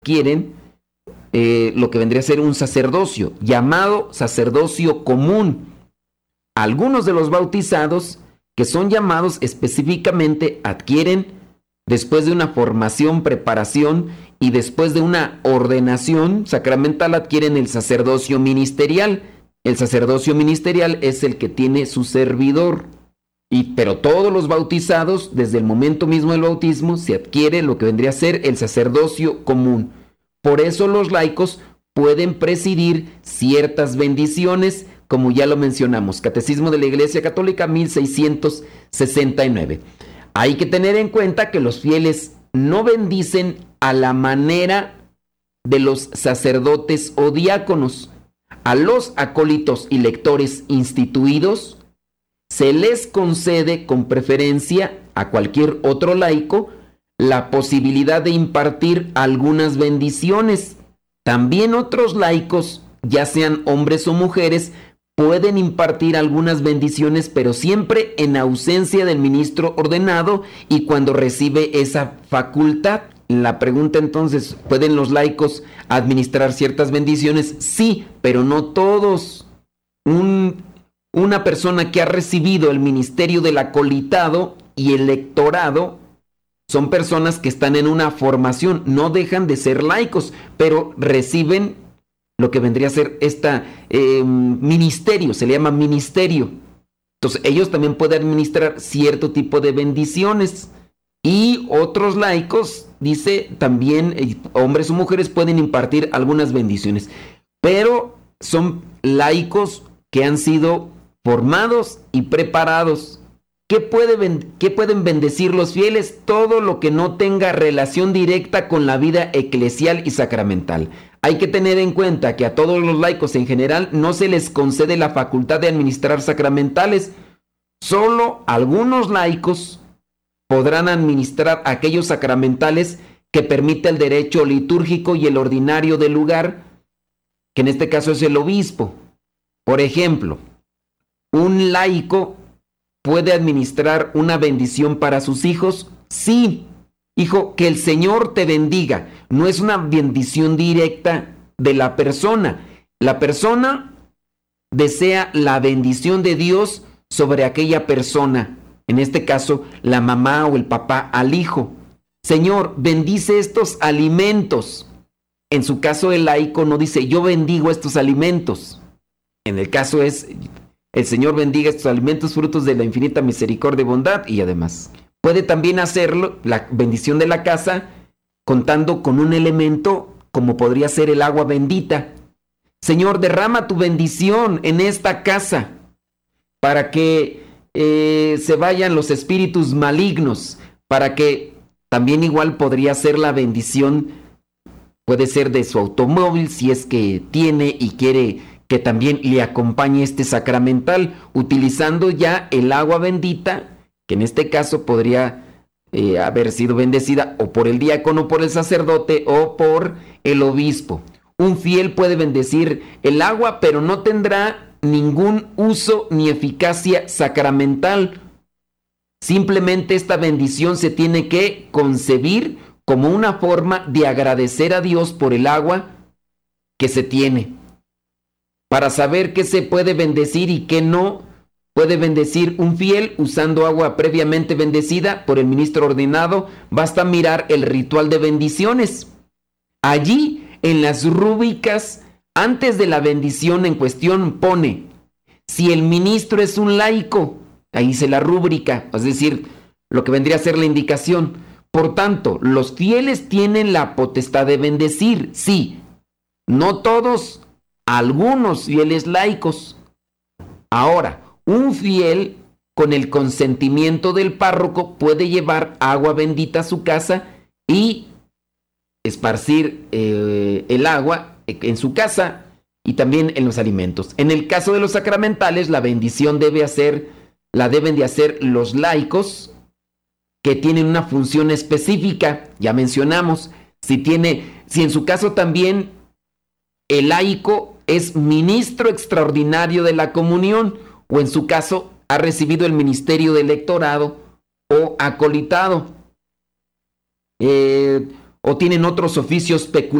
quieren lo que vendría a ser un sacerdocio, llamado sacerdocio común. Algunos de los bautizados que son llamados específicamente adquieren, después de una formación, preparación y después de una ordenación sacramental, adquieren el sacerdocio ministerial. El sacerdocio ministerial es el que tiene su servidor. Pero todos los bautizados, desde el momento mismo del bautismo, se adquiere lo que vendría a ser el sacerdocio común. Por eso los laicos pueden presidir ciertas bendiciones, como ya lo mencionamos. Catecismo de la Iglesia Católica 1669. Hay que tener en cuenta que los fieles no bendicen a la manera de los sacerdotes o diáconos. A los acólitos y lectores instituidos se les concede con preferencia a cualquier otro laico la posibilidad de impartir algunas bendiciones. También otros laicos, ya sean hombres o mujeres, pueden impartir algunas bendiciones, pero siempre en ausencia del ministro ordenado y cuando recibe esa facultad. La pregunta entonces, ¿pueden los laicos administrar ciertas bendiciones? Sí, pero no todos. Una persona que ha recibido el ministerio del acolitado y el lectorado son personas que están en una formación, no dejan de ser laicos, pero reciben lo que vendría a ser ministerio, se le llama ministerio. Entonces ellos también pueden administrar cierto tipo de bendiciones. Y otros laicos, dice, también hombres o mujeres pueden impartir algunas bendiciones, pero son laicos que han sido formados y preparados. ¿Qué pueden bendecir los fieles? Todo lo que no tenga relación directa con la vida eclesial y sacramental. Hay que tener en cuenta que a todos los laicos en general no se les concede la facultad de administrar sacramentales. Solo algunos laicos podrán administrar aquellos sacramentales que permite el derecho litúrgico y el ordinario del lugar, que en este caso es el obispo. Por ejemplo, un laico ¿puede administrar una bendición para sus hijos? Sí. Hijo, que el Señor te bendiga. No es una bendición directa de la persona. La persona desea la bendición de Dios sobre aquella persona. En este caso, la mamá o el papá al hijo. Señor, bendice estos alimentos. En su caso, el laico no dice, yo bendigo estos alimentos. En el caso es, el Señor bendiga estos alimentos, frutos de la infinita misericordia y bondad, y además puede también hacerlo, la bendición de la casa, contando con un elemento como podría ser el agua bendita. Señor, derrama tu bendición en esta casa para que se vayan los espíritus malignos, para que también igual podría ser la bendición, puede ser de su automóvil, si es que tiene y quiere que también le acompañe este sacramental, utilizando ya el agua bendita, que en este caso podría haber sido bendecida o por el diácono, por el sacerdote o por el obispo. Un fiel puede bendecir el agua, pero no tendrá ningún uso ni eficacia sacramental. Simplemente esta bendición se tiene que concebir como una forma de agradecer a Dios por el agua que se tiene. Para saber qué se puede bendecir y qué no puede bendecir un fiel usando agua previamente bendecida por el ministro ordenado, basta mirar el ritual de bendiciones. Allí, en las rúbricas, antes de la bendición en cuestión pone, si el ministro es un laico, ahí dice la rúbrica, es decir, lo que vendría a ser la indicación. Por tanto, los fieles tienen la potestad de bendecir, sí, no todos, algunos fieles laicos. Ahora, un fiel con el consentimiento del párroco puede llevar agua bendita a su casa y esparcir el agua en su casa y también en los alimentos. En el caso de los sacramentales, la bendición la deben de hacer los laicos que tienen una función específica. Ya mencionamos, si en su caso también el laico es ministro extraordinario de la comunión, o en su caso ha recibido el ministerio de lectorado o acolitado. o tienen otros oficios peculiares